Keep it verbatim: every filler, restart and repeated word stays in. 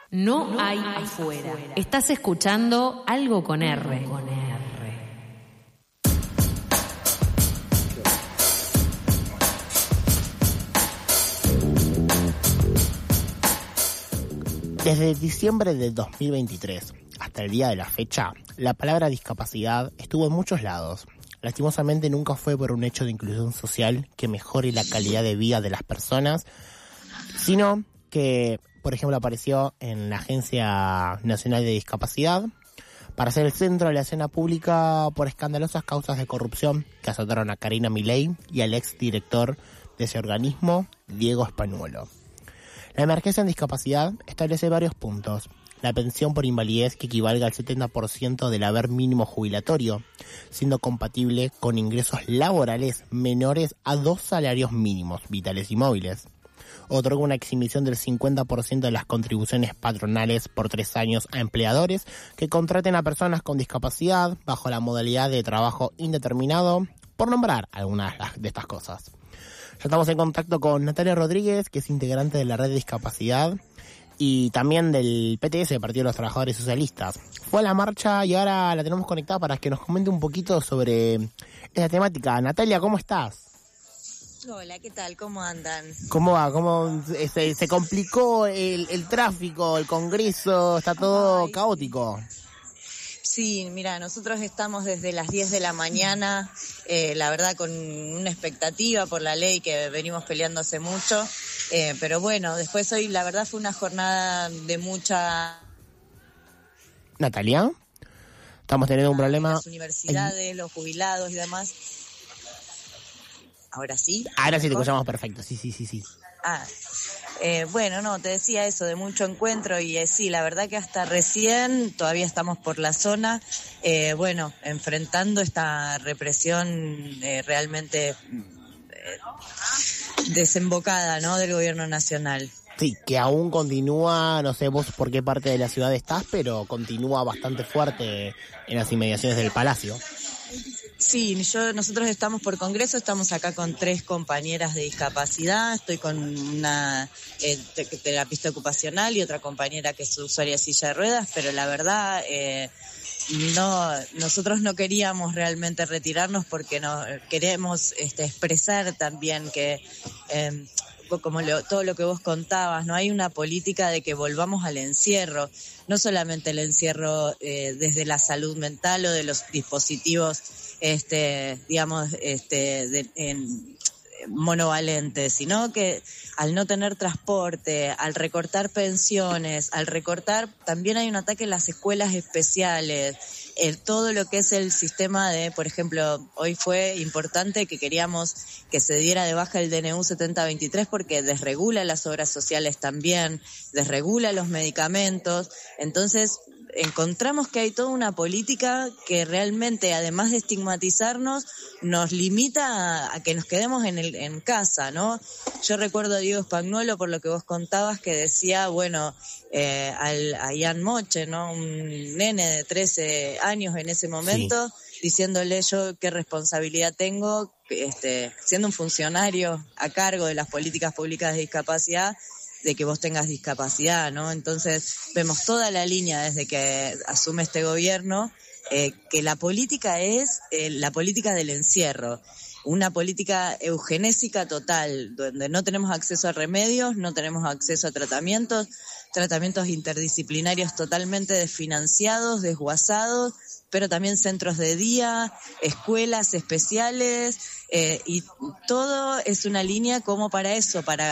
No hay afuera. Estás escuchando Algo con R. Con R. Desde diciembre del dos mil veintitrés hasta el día de la fecha, la palabra discapacidad estuvo en muchos lados. Lastimosamente nunca fue por un hecho de inclusión social que mejore la calidad de vida de las personas, sino que, por ejemplo, apareció en la Agencia Nacional de Discapacidad para ser el centro de la escena pública por escandalosas causas de corrupción que azotaron a Karina Milei y al ex director de ese organismo, Diego Spagnuolo. La emergencia en discapacidad establece varios puntos. La pensión por invalidez que equivalga al setenta por ciento del haber mínimo jubilatorio, siendo compatible con ingresos laborales menores a dos salarios mínimos, vitales y móviles. Otorga una exhibición del cincuenta por ciento de las contribuciones patronales por tres años a empleadores que contraten a personas con discapacidad bajo la modalidad de trabajo indeterminado, por nombrar algunas de estas cosas. Ya estamos en contacto con Natalia Rodríguez, que es integrante de la Red de Discapacidad y también del P T S, Partido de los Trabajadores Socialistas. Fue a la marcha y ahora la tenemos conectada para que nos comente un poquito sobre esta temática. Natalia, ¿cómo estás? Hola, ¿qué tal? ¿Cómo andan? ¿Cómo va? ¿Cómo se, se complicó el, el tráfico, el Congreso? Está todo Ay, caótico. Sí, mira, nosotros estamos desde las diez de la mañana, eh, la verdad con una expectativa por la ley que venimos peleando hace mucho, eh, pero bueno, después hoy la verdad fue una jornada de mucha... Natalia, estamos teniendo un problema... Las universidades, los jubilados y demás. ¿Ahora sí? Ahora sí te escuchamos perfecto, sí, sí, sí, sí. Ah, eh, bueno, no, te decía eso de mucho encuentro y eh, sí, la verdad que hasta recién todavía estamos por la zona, eh, bueno, enfrentando esta represión eh, realmente eh, desembocada, ¿no?, del gobierno nacional. Sí, que aún continúa, no sé vos por qué parte de la ciudad estás, pero continúa bastante fuerte en las inmediaciones del Palacio. Sí, yo, nosotros estamos por Congreso, estamos acá con tres compañeras de discapacidad, estoy con una eh, terapista ocupacional y otra compañera que es usuaria de silla de ruedas, pero la verdad, eh, no, nosotros no queríamos realmente retirarnos porque no queremos este, expresar también que... Eh, como lo, todo lo que vos contabas, no hay una política de que volvamos al encierro, no solamente el encierro eh, desde la salud mental o de los dispositivos, este, digamos, este, de, en, monovalentes, sino que al no tener transporte, al recortar pensiones, al recortar, también hay un ataque en las escuelas especiales, eh, todo lo que es el sistema de, por ejemplo, hoy fue importante que queríamos que se diera de baja el D N U setenta veintitrés porque desregula las obras sociales también, desregula los medicamentos, entonces encontramos que hay toda una política que realmente, además de estigmatizarnos, nos limita a, a que nos quedemos en el, en casa, ¿no? Yo recuerdo a Diego Spagnuolo, por lo que vos contabas, que decía, bueno, eh, al, a Ian Moche, ¿no?, un nene de trece años en ese momento, sí, diciéndole yo qué responsabilidad tengo, este, siendo un funcionario a cargo de las políticas públicas de discapacidad, de que vos tengas discapacidad, ¿no? Entonces vemos toda la línea desde que asume este gobierno, eh, que la política es eh, la política del encierro, una política eugenésica total, donde no tenemos acceso a remedios, no tenemos acceso a tratamientos, tratamientos interdisciplinarios totalmente desfinanciados, desguazados, pero también centros de día, escuelas especiales, eh, y todo es una línea como para eso, para